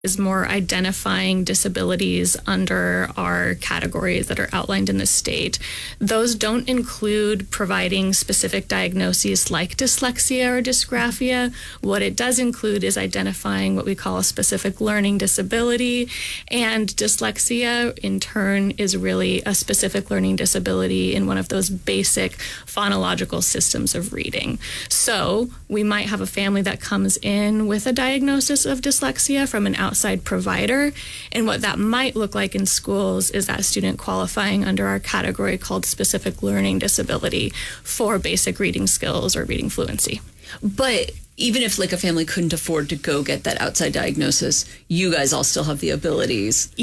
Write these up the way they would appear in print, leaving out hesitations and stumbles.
is more identifying disabilities under our categories that are outlined in the state. Those don't include providing specific diagnoses like dyslexia or dysgraphia. What it does include is identifying what we call a specific learning disability, and dyslexia in turn is really a specific learning disability in one of those basic phonological systems of reading. So we might have a family that comes in with a diagnosis of dyslexia from an outside provider, and what that might look like in schools is that student qualifying under our category called specific learning disability for basic reading skills or reading fluency. But even if like a family couldn't afford to go get that outside diagnosis, you guys all still have the abilities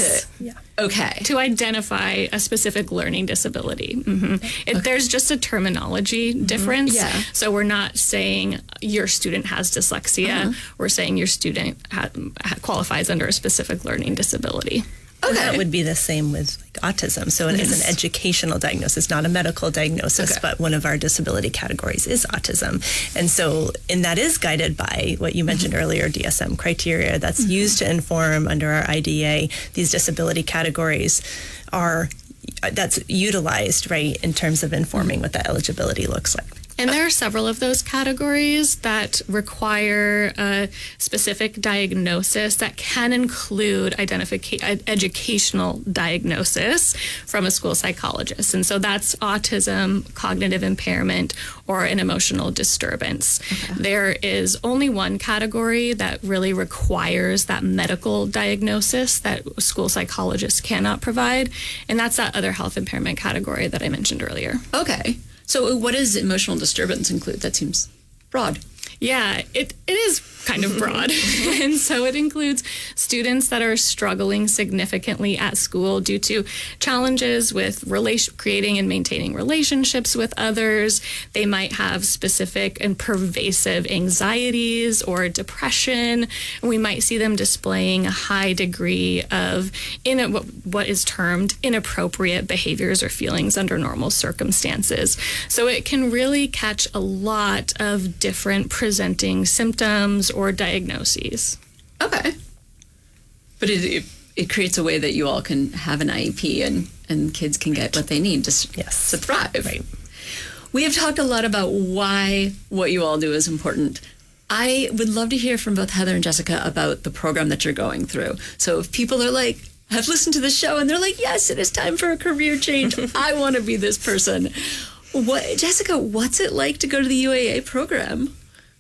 to identify a specific learning disability. There's just a terminology difference. So we're not saying your student has dyslexia. We're saying your student qualifies under a specific learning disability. And that would be the same with like autism. So it is an educational diagnosis, not a medical diagnosis, but one of our disability categories is autism. And so, and that is guided by what you mentioned earlier, DSM criteria that's used to inform under our IDEA. These disability categories that's utilized, right, in terms of informing what that eligibility looks like. And there are several of those categories that require a specific diagnosis that can include educational diagnosis from a school psychologist. And so that's autism, cognitive impairment, or an emotional disturbance. There is only one category that really requires that medical diagnosis that school psychologists cannot provide, and that's that other health impairment category that I mentioned earlier. Okay. So what does emotional disturbance include? That seems broad. Yeah, it is kind of broad. And so it includes students that are struggling significantly at school due to challenges with creating and maintaining relationships with others. They might have specific and pervasive anxieties or depression. We might see them displaying a high degree of what is termed inappropriate behaviors or feelings under normal circumstances. So it can really catch a lot of different presenting symptoms or diagnoses. Okay. But it creates a way that you all can have an IEP and kids can get what they need to thrive. Right. We have talked a lot about why what you all do is important. I would love to hear from both Heather and Jessica about the program that you're going through. So if people are like, have listened to the show and they're like, yes, it is time for a career change. I want to be this person. Jessica, what's it like to go to the UAA program?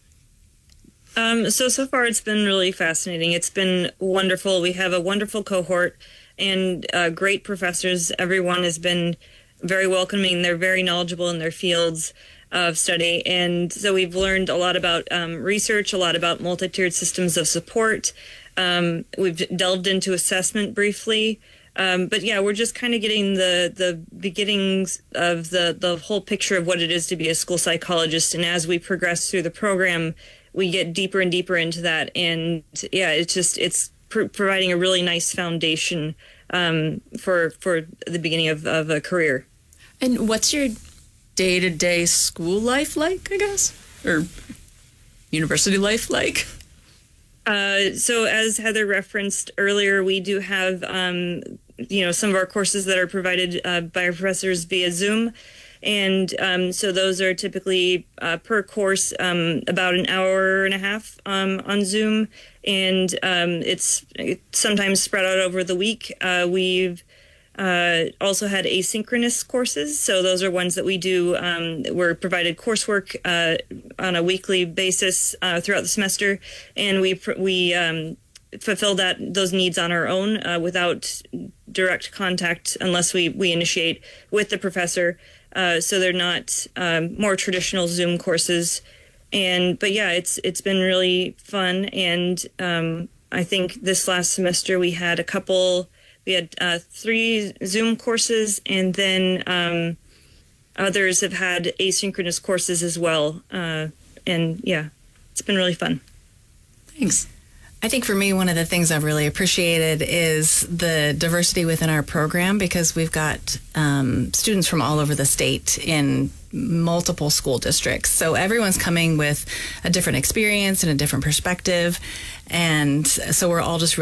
So far it's been really fascinating. It's been wonderful. We have a wonderful cohort and great professors. Everyone has been very welcoming. They're very knowledgeable in their fields of study. And so we've learned a lot about research, a lot about multi-tiered systems of support. We've delved into assessment briefly. But yeah, we're just kind of getting the beginnings of the whole picture of what it is to be a school psychologist. And as we progress through the program, we get deeper and deeper into that. And yeah, it's providing a really nice foundation for the beginning of a career. And what's your day-to-day school life like, I guess? Or university life like? So as Heather referenced earlier, we do have, some of our courses that are provided by our professors via Zoom. And so those are typically per course about an hour and a half on Zoom. And it's sometimes spread out over the week. We've also had asynchronous courses. So those are ones that we do. We're provided coursework on a weekly basis throughout the semester. And we fulfill those needs on our own without direct contact unless we initiate with the professor. So they're not more traditional Zoom courses. But yeah, it's been really fun. And I think this last semester we had 3 Zoom courses, and then others have had asynchronous courses as well. And yeah, it's been really fun. Thanks. I think for me, one of the things I've really appreciated is the diversity within our program, because we've got students from all over the state in multiple school districts. So everyone's coming with a different experience and a different perspective. And so we're all just